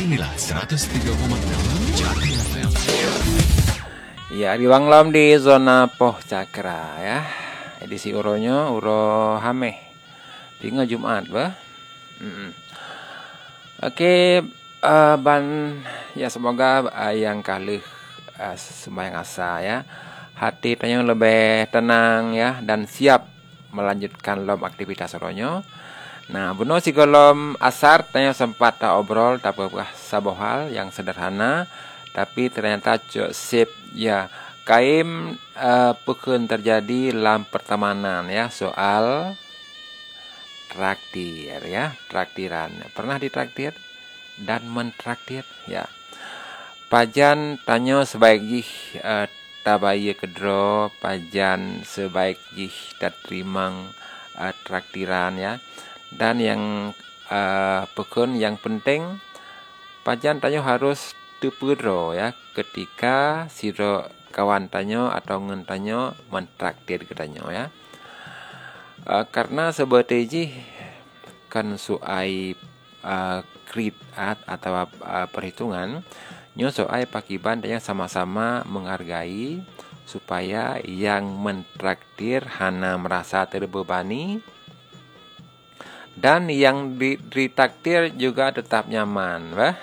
Inilah 103,6 Jati FM. Ya, riwanglam di zona Poh Cakra ya. Edisi uronya uro Hameh. Tinggal Jumat bah. Oke, ban ya semoga yang kalih sembahyang asa ya. Hati tanya lebih tenang ya dan siap melanjutkan lom aktivitas uronya. Nah, buno si golom asar tanya sempat tak obrol tak apa sabohal yang sederhana tapi ternyata cok sip ya kaim pukun terjadi dalam pertemanan ya soal traktir ya, traktiran. Pernah ditraktir dan mentraktir ya. Pajan tanya sebaik jih tabaya kedro, pajan sebaik jih datrimang traktiran ya. Dan yang pekun yang penting pajan tanyo harus tepedro ya ketika siro kawan tanyo atau ngen tanyo mentraktir ke tanyo ya. Karena sebeteji kan suai krit atau perhitungan nyo soai pakiban tanyo sama-sama menghargai supaya yang mentraktir hana merasa terbebani dan yang ditraktir juga tetap nyaman, bah.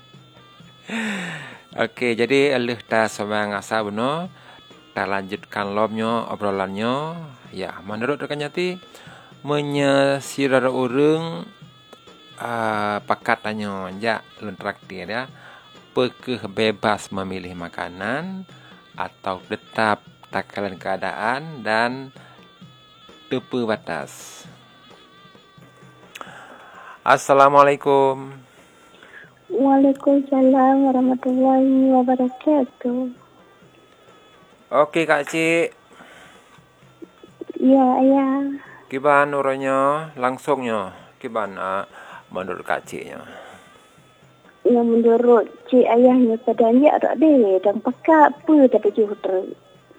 Oke, jadi elih ta sembahyang asa beno, ta lanjutkan lomnyo obrolannya. Ya, menurut rekan Nyati menyesirar urang pakatannya ya lun traktir ya. Pekeh bebas memilih makanan atau tetap takalan keadaan dan tepe batas. Assalamualaikum. Waalaikumsalam warahmatullahi wabarakatuh. Oke Kak Cik. Ya, ayah. Kiban uranya langsungnya. Kiban menurut Kak Ciknya. Ya menurut cik ayahnya padanya ada deh dan pakat apa dapat juhur.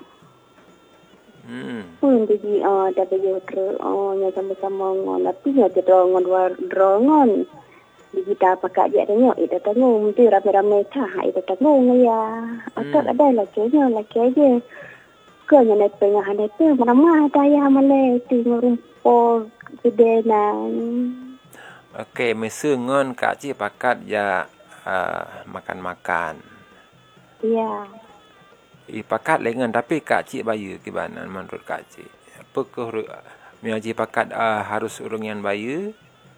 Pun jadi dapat juhur nya sama-sama ngon tapi nya ngon drongon. Kita pakai aja tanya, itu tanya mesti rame-rame tah, itu tanya ya. Atau ada lagi aja. Kau naik pengahan itu mana daya malai tinggal rumput gedenan. Okey, mesengon Kak Cik pakat ya makan-makan. Ya. Pakat lengan tapi Kak Cik bayu kibanan menurut Kak Cik. Apakah miaji pakat harus urang yang bayu?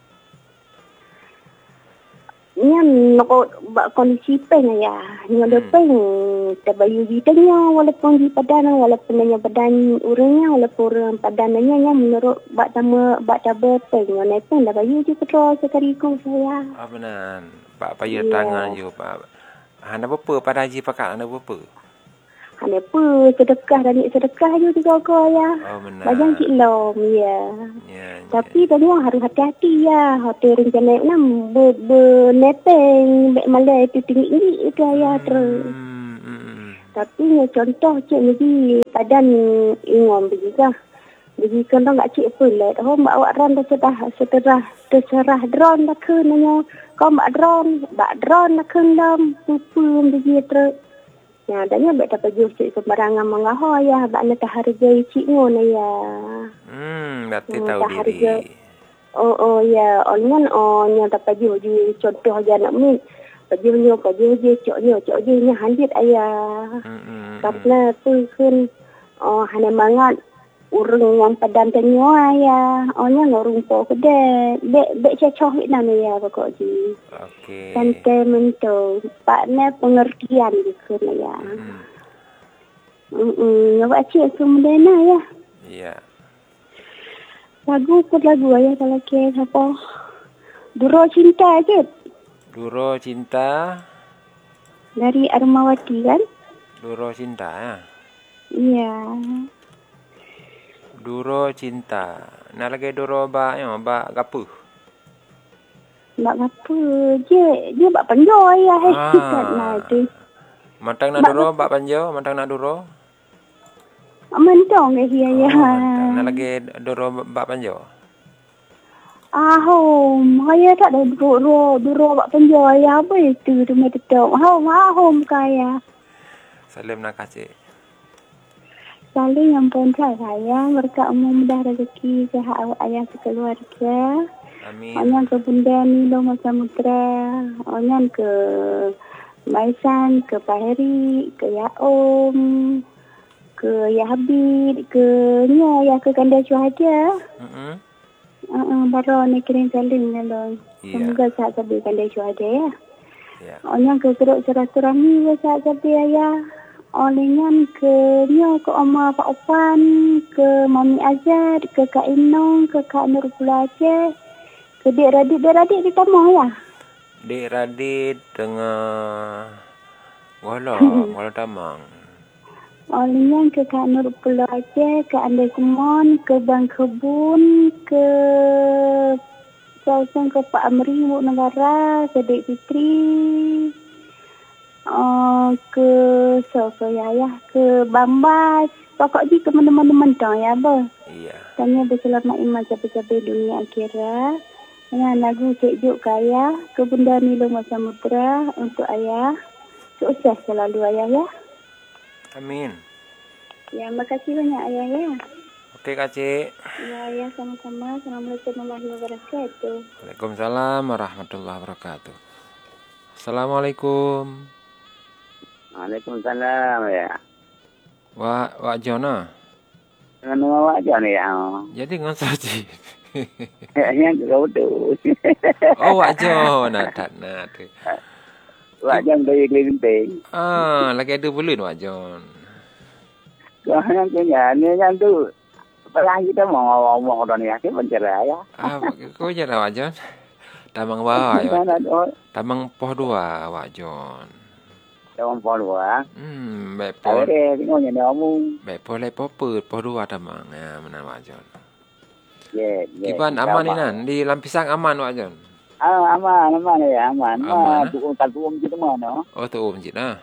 Yang nak kondisi peng ya, yang peng terbayu ditanya walaupun di padan walaupun hanya badan urangnya walaupun orang padannya yang menurut bak tabe peng yang peng dah bayu je terus sekali ku saya. Benar. Pak payah tangan je Pak. Hana berapa pada haji pakat hana berapa? Hana apa sedekah dan sedekah je juga kau ya. Benar. Bajang cik lom ya. Tapi tadi harus hati-hati ya. Hotel rencana enam benepeng bek malai itu tinggi itu ya terus. Tapi ya contoh cik jadi padan ingom begitu. Jadi kan tak cik pelat. Oh mbak awak ran dah terserah drone dah ke nanya. Kau mbak drone dah ke dalam pupum begitu. Ya, adanya baik dapat jual cik sembarangan mengaho ya. Bak nak hargai cik ngono ya. Berarti tahu diri. Ya, online nya dapat jual contoh aja nak min. Pajunya cok nya handit ayah. Karena tu kan hanya mangat urang yang padan tanyo ayah. Nya ngorumpo kede. Bek cecoh Vietnam ya pokok ji. Okey. Santai mentu. Pakna pengertian gitu ya. Awak cik semudena ya. Ya. Lagu ayah kalau ke apa? Duro Cinta je. Duro Cinta. Dari Armawati kan? Duro Cinta ya. Iya. Duro Cinta. Nak lagi duro ba gapuh. Mbak apa je bak panjo ayah kat lah tu. Mantang nak duro bak panjo, mantang nak duro. Mentong ya. Nak lagi duro bak panjo. Home. Saya tak ada duduk buat penjual ya apa itu rumah tetap. Home kaya. Salam nak cik. Saling yang pun saya berkat umur mudah rezeki sehat awak ayah sekeluarga. Amin. Onyan ke Bunda Nilo Samudra. Onyan ke Maisan, ke Pak Heri, ke Yaom, ke Ya Habib, ke Nya, ke Kanda Syuhada. Baru ni kirim saling nalong. Semoga saat sabi Kanda Syuhada ya. Ya. Onyan ke Geruk Silaturahmi ya saat sabi ayah. Olengan ke Nya, ke Oma Pak Opan, ke Mami Azad, ke Kak Inong, ke Kak Nur Pulace, ke Dek Radit ditambah ya. Dek Radit dengan Wala Tamang. Olengan ke Kak Nur Pulace, ke Andai Kumon, ke Bang Kebun, ke Sausang ke Pak Amri Muk Negara, ke Dek Fitri, ke Sofa Yayah, ke Bambas. Pokoknya ke teman-teman dong ya, Abah. Iya. Tanya berselamat iman capai-capai dunia akhirat. Dengan lagu Cik Juk Kaya, ke Bunda Nilo Samudra untuk ayah. Sukses selalu ayah ya. Amin. Ya, makasih banyak ayah ya. Okey cik. Ya, ayah sama-sama. Assalamualaikum warahmatullahi wabarakatuh. Waalaikumsalam warahmatullahi wabarakatuh. Assalamualaikum. Waalaikumsalam ya. Wak Jona. Dengan nama Wak Jon ya. Jadi ngonsol cik. Yang kau tu. Oh Wak Jon. Tak nak. Wak Jon dari Kelinting. Lagi ada bulan Wak Jon. Kau yang punya ni yang tu. Pernah kita mau ngomong orang ni akhir pencerai ya. Kau je lah Wak Jon. Tamang bawah ya. Tamang poh dua Wak Jon. Tamang poh dua. Baik poh. Ada tengok ni omong. Baik poh lep poh dua tamang. Ya, mana Wak Jon. Yeah. Kiban aman ni nan di Lampisang aman Wak Jon. Aman ya, aman. Aman. Tuum kita mana? Oh tu masjid lah.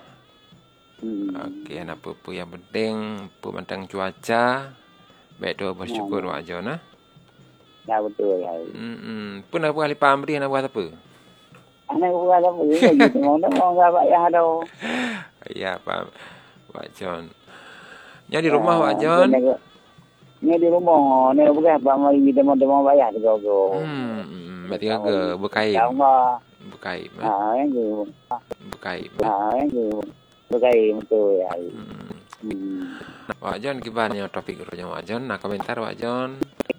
Okey, apa yang penting pemantang cuaca. Baik doa bersyukur Wak Jon ah. Ya betul ya. Pun apa ahli pamri nak buat apa? Anak buat apa gitu. Mau enggak payah dah. Ya, faham. Wak Jon. Nya di rumah Wak Jon. Ni di rumah, ni bukan apa mari demo bayar tu go. Berarti ke berkait. Berkait. Yang tu. Berkait. Yang tu. Berkait betul ya. Wak Jon kibannya topik ronya Wak Jon. Nak komentar Wak Jon.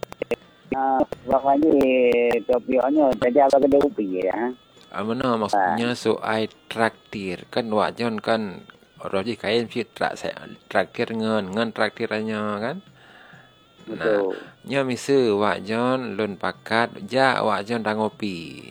Bapak ni topiknya tadi apa kedai upi ya. Mana maksudnya soal traktir. Kan Wak Jon kan roji kain mesti traktir ngan traktirannya kan. Betul. Nya misa Wak Jon lun pakat ja Wak Jon dah ngopi.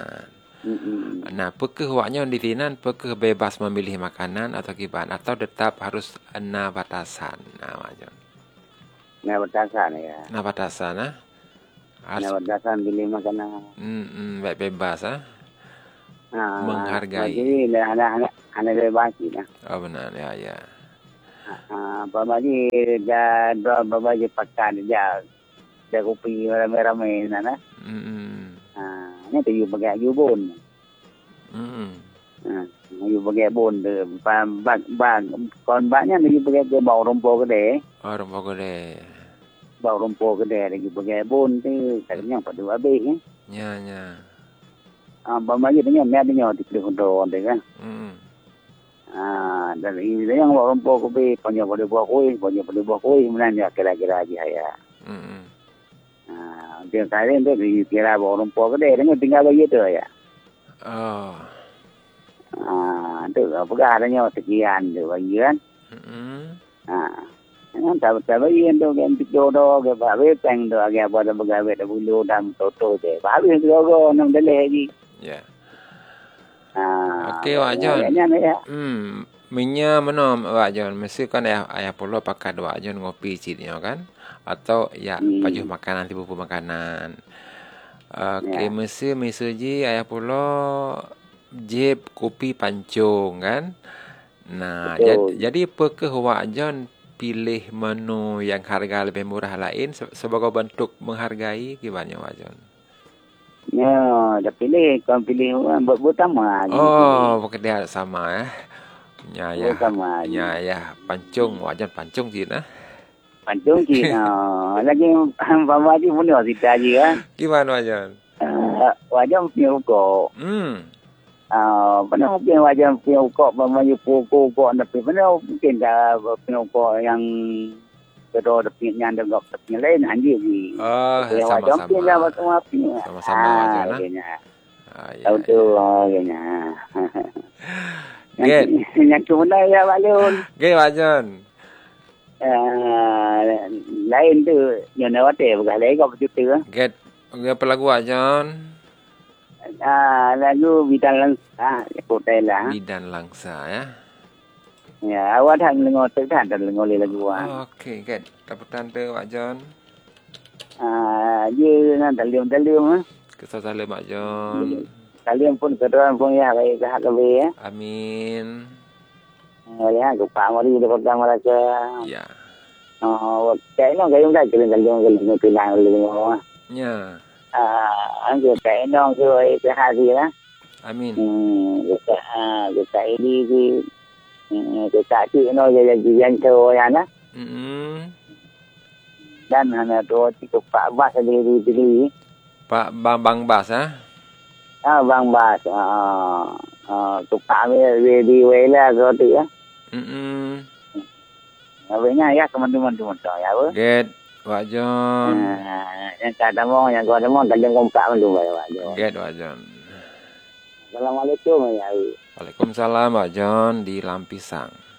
Nah, apakah Wak Jon di tinan apakah bebas memilih makanan atau kiban atau tetap harus ana batasan. Nah, Wak Jon. Nah, batasan ya. Nah, batasan ah. Nah, batasan pilih makanan. Baik bebas ah. Menghargai. Jadi anak bebas lah. Oh benar ya. Bapa ni dah bapa je pakai dah kopi ramai-ramai nana. Ni tu you pakai you bon. You pakai bon tu bag kon bagnya you pakai ke bau rompo gede. Oh rompo gede. Bau rompo gede you pakai bon tu katanya pada habis Ya. Bapa je tanya mai tanya di kondo tu kan. Dan ini yang bau rompo kopi punya boleh buah kuih mana dia kira-kira aja ya. Dia kalian tu kira bau rompo gede dengan tinggal begitu ya. Oh. Tu apa adanya sekian tu bagian. Kan tak bagian tu kan jodoh ke bawe teng tu agak pada begawe dah bulu dan toto je. Bawe tu go nang dele lagi. Ya. Okey Wak Jon. Minya mana Wak Jon? Mesti kan ayah pula pakai Wak Jon ngopi citnya kan? Atau ya pajuh makanan tipu makanan. Okey, mesti ji ayah pula jeb kopi pancung kan? Nah, jadi apakah Wak Jon pilih menu yang harga lebih murah lain sebagai bentuk menghargai gimana Wak Jon? Ya, dah pilih. Kau pilih buat sama. Oh, pakai dia sama ya. Nyaya. Sama. Nyaya pancung, wajan pancung sih nah. Pancung sih. Lagi Bapa Haji pun dia cerita je kan. Gimana wajan? Wajan punya ukok. Pernah mungkin wajan punya ukok. Bapa Haji ukok. Tapi pernah mungkin dah punya ukok yang kedua tapi yang degok tapi lain anjir ni. Oh, sama-sama. Sama-sama wajan lah. Tahu tu kayaknya. Get. Yang kemudian ya balun. Get wajan. Lain tu yang nak wate bukan lain kau betul tu. Get. Apa lagu wajan? Lagu Bidan Langsa, Kotai lah. Bidan Langsa ya. Ya, awak dah dengar terkan dah dengar lagu Okey, get. Dapat tu wajan. Dia nak dalam Kesal salam wajan. Kalian pun kedua pun ya baik hak lebih ya. Amin. Ya, lupa mari dia pertama mereka. Ya. Cái nó cái chúng ta chỉ cần từ làng lên ngõ. Ya. Anh cái nó cái hai gì đó. Amin. Cái đi cái cả chị nó về dân chơi ya đó. Dan hanya tu cukup Pak Bas di. Pak Bang Bas ah. Bang Bas. Cukup về đi về là rồi thì á. Với nhà ya teman-teman ya. Get wajan. Yang kata mau yang kau mau dalam kompak tu wajan. Get wajan. Assalamualaikum ya. Waalaikumsalam wajan di Lampisang.